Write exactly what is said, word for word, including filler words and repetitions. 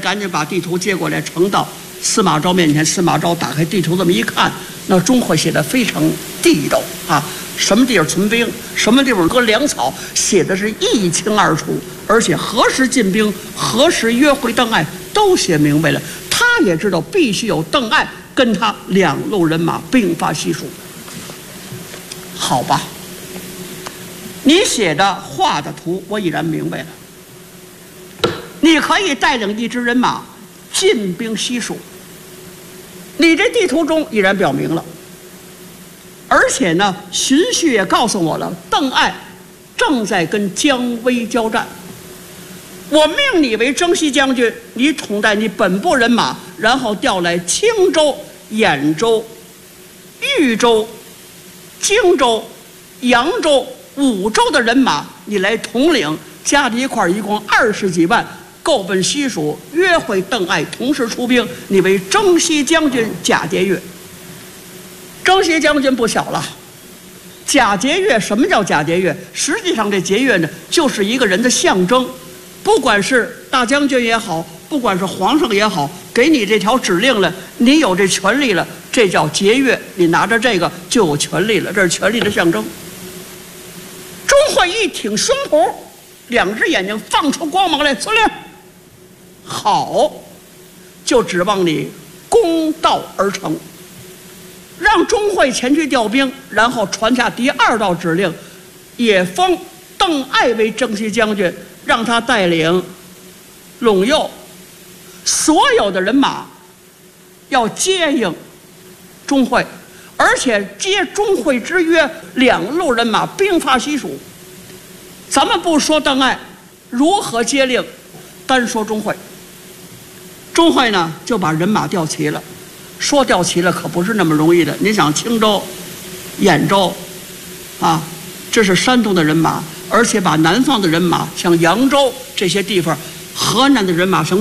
赶紧把地图接过来呈到司马昭面前。司马昭打开地图这么一看，那钟会写的非常地道啊，什么地方存兵，什么地方搁粮草，写的是一清二楚，而且何时进兵，何时约会邓艾都写明白了。他也知道必须有邓艾跟他两路人马兵发西蜀。好吧，你写的画的图我已然明白了，你可以带领一支人马进兵西蜀，你这地图中已然表明了，而且呢，荀彧也告诉我了，邓艾正在跟姜维交战。我命你为征西将军，你统带你本部人马，然后调来青州、兖州、豫州、荆州、扬州、五州的人马，你来统领，加在一块儿一共二十几万，够奔西蜀，约会邓艾，同时出兵。你为征西将军贾节钺。征西将军不小了，贾节钺，什么叫贾节钺？实际上这节钺呢，就是一个人的象征。不管是大将军也好，不管是皇上也好，给你这条指令了，你有这权利了，这叫节钺。你拿着这个就有权利了，这是权力的象征。钟会一挺胸脯，两只眼睛放出光芒来，司令，好，就指望你公道而成。让钟会前去调兵，然后传下第二道指令，也封邓艾为征西将军，让他带领陇右所有的人马要接应钟会，而且接钟会之约，两路人马兵发西蜀。咱们不说邓艾如何接令，单说钟会。钟会呢就把人马调齐了，说调齐了可不是那么容易的。您想青州、兖州啊，这是山东的人马，而且把南方的人马，像扬州这些地方，河南的人马省